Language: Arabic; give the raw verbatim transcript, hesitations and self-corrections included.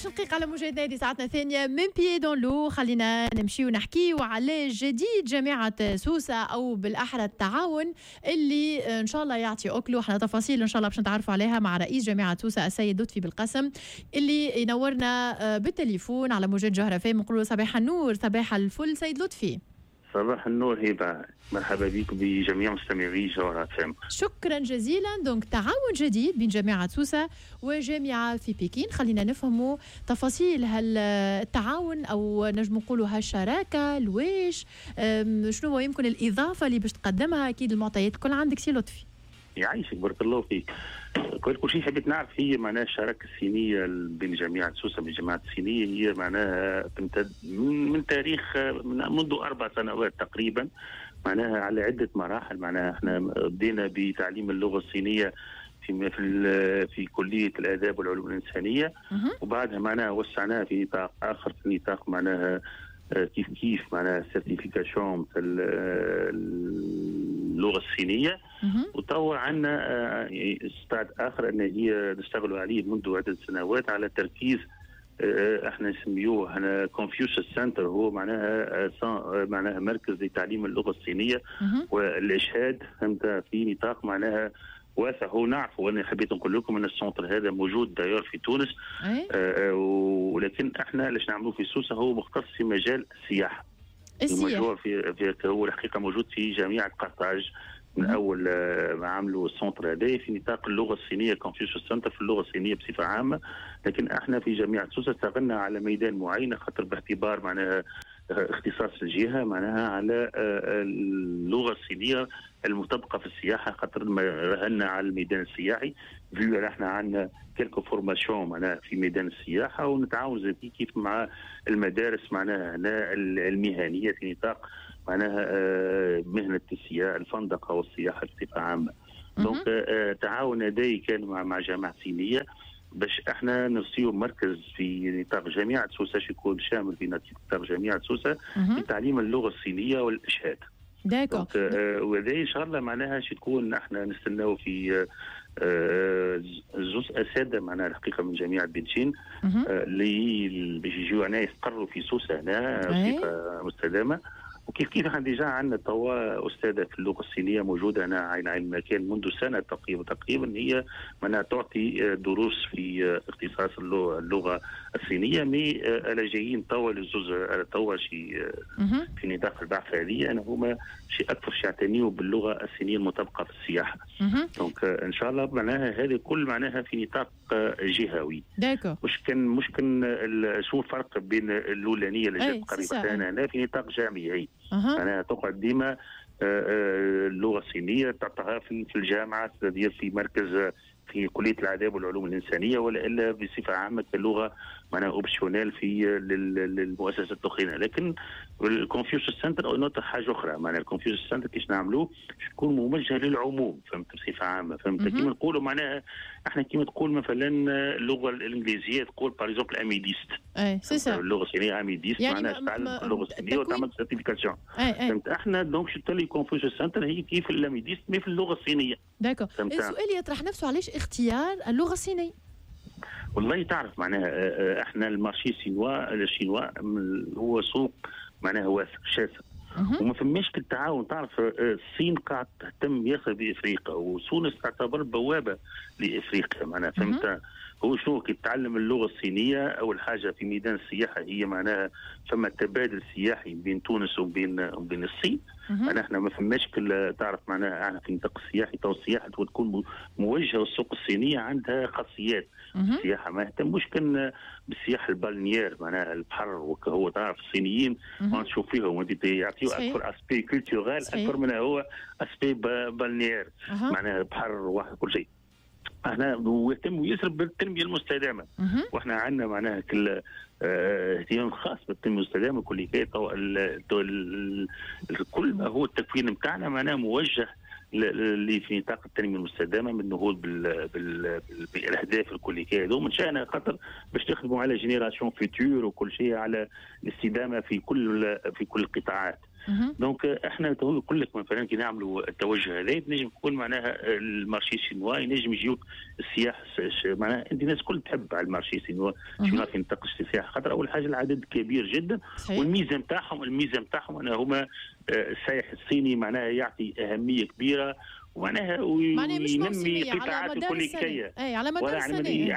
عشر دقائق على موجة نادي ساعتنا الثانية من بيي دون لو. خلينا نمشي ونحكي وعلى جديد جامعة سوسة أو بالأحرى التعاون اللي إن شاء الله يعطي أكله. احنا تفاصيل إن شاء الله باش نتعرفوا عليها مع رئيس جامعة سوسة السيد لطفي بالقسم اللي ينورنا بالتليفون على موجة جوهرة فام. نقول له صباح النور. صباح الفل سيد لطفي. صباح النور هبة، مرحبا بك بجميع مستمعي جوهرة فام. شكرا جزيلا. دونك تعاون جديد بين جامعة سوسة وجامعة في بكين. خلينا نفهموا تفاصيل هالتعاون أو نجم نقولوا هالشراكة لويش، شنو هو يمكن الإضافة اللي باش تقدمها. أكيد المعطيات الكل عندك سي لطفي. يعيشك بارك الله فيك. كل كل شيء حبيت نعرف هي معناها الشراكة الصينية بين جامعة سوسة بالجامعة الصينية هي معناها تمتد من تاريخ من منذ أربع سنوات تقريبا، معناها على عدة مراحل. معناها احنا بدينا بتعليم اللغة الصينية في في في كلية الآداب والعلوم الإنسانية، وبعدها معناها وسعناها في نطاق آخر في نطاق معناها كيف كيف معناها سيرتيفيكاسيون اللغة الصينية. وتوا عندنا استعد آخر أن هي نشتغلوا عليه منذ عدة سنوات على تركيز احنا نسميوه هنا كونفوشيوس سنتر، هو معناها معناها مركز لتعليم اللغة الصينية والإشهاد فهمت في نطاق معناها واسع. هو نعرف وانا حبيت نقول لكم ان السنتر هذا موجود داير في تونس، آه ولكن احنا اللي نعملوه في سوسة هو مختص في مجال السياحة. السياحة في, في هو الحقيقة موجود في جامعة قرطاج من اول ما عملوا السنتر هذا في نطاق اللغه الصينيه كونفوشيوس سنتر في اللغه الصينيه بصفه عامه. لكن احنا في جامعه سوسة استغلنا على ميدان معين خاطر باعتبار معناها اختصاص الجهه معناها على اللغه الصينيه المطبقه في السياحه، خاطر رهنا على الميدان السياحي فيو احنا عندنا كيلكو فورماسيون معناها في ميدان السياحه، ونتعاون زي كيف مع المدارس معناها هنا المهنيه في نطاق معناها مهنه السياحه الفندقه والسياحه بصفه عامه. دونك تعاون هذا كان مع مع جامعه صينيه باش احنا نرسيو مركز في نطاق جامعه سوسة يكون شامل في نطاق جامعه سوسة لتعليم اللغه الصينيه والاشهاد. داكو وهذا ان شاء الله معناها شي تكون احنا نستناو في زوز اساتذه معناها الحقيقه من جامعه بنشين اللي باش يجيو هنا يستقروا في سوسة هنا بصفه مستدامه. وكيف كيف احنا ديجا عندنا توا استاذه في اللغه الصينيه موجوده هنا عين عين المكان منذ سنه تقريبا تقريبا هي معناها تعطي دروس في اختصاص اللغه الصينيه. مي الا جايين توا للزوز توا شي في نطاق البعثه هذه انا هما شيء اكثر شيء يعتنيوا باللغه الصينيه المطبقه في السياحه. دونك ان شاء الله معناها هذه كل معناها في نطاق جهوي. داكو مش كان مش كان شو الفرق بين الاولانيه اللي جات قريبه هنا في نطاق جامعي. أه. أنا تقعد ديما اللغة الصينية تعطيها في الجامعة في مركز في كلية الآداب والعلوم الإنسانية، ولا إلا بصفة عامة كلغة معناها أوبشنال في للمؤسسات الأخرى. لكن الكونفوشيوس سنتر نوت حاجة أخرى. معناها الكونفوشيوس سنتر كيش نعملوه تكون موجهة للعموم فهمت بصفة عامة فهمت. كيما نقولوا معناها احنا كيما تقول مثلا اللغة الإنجليزية تقول باغ اكزومبل أميديست. اي سي سا اللغة الصينية أميديست يعني معناها تتعلم اللغة الصينية وتعمل سيرتيفيكاسيون. فهمت احنا دونك شتلي كونفوشيوس سنتر هي كيف الأميديست مي في اللغة الصينية. داكو السؤال يطرح نفسه علاش اختيار اللغة الصينية؟ والله تعرف معناها احنا المارشي الصينوا الشينوا هو سوق معناها واسع شاسع وما فماش التعاون. تعرف الصين قاعد تهتم ياسر بافريقيا وتونس تعتبر بوابه لافريقيا معناها فهمت. هو شنو كي تتعلم اللغه الصينيه اول حاجه في ميدان السياحه هي معناها فما تبادل سياحي بين تونس وبين وبين الصين. أنا احنا ما فماش تعرف معناها احنا في النطاق السياحي تو السياحه تكون موجهه للسوق الصينيه عندها خاصيات. السياحه ما يهتموش كان بالسياحه البالنيير معناها البحر وهو تعرف الصينيين ما تشوف فيهم ودي يعطيو اكثر اسبي كولتورال اكثر من هو اسبي بالنيير معناها البحر واحد كل شيء. احنا ويهتموا ياسر بالتنميه المستدامه واحنا عندنا معناها كل اهتمام خاص بالتنميه المستدامه كل كل ما هو التكوين نتاعنا معناها موجه اللي في نطاق التنميه المستدامه من النهوض بال... بال... بالاهداف الكليه هذو من شأنها خاطر باش تخدموا على جينيراسيون فيتور وكل شيء على الاستدامه في كل في كل القطاعات. دونك احنا نقول لك مثلا كي نعملوا التوجه هذا نجم يكون معناها المارشي الشينوا ينجم يجيوك السياح معناها انت الناس الكل تحب على المارشي الشينوا شنو في نطاق السياحه خاطر اول حاجه العدد كبير جدا والميزه نتاعهم الميزه نتاعهم ان هما السائح الصيني معناها يعطي اهميه كبيره ومعناها وينمي قطاعات كلية على مدار السنه